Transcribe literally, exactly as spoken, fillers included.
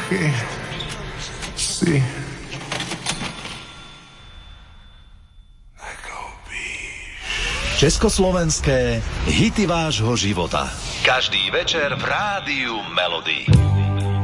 que sí. Československé hity vášho života. Každý večer v rádiu Melody.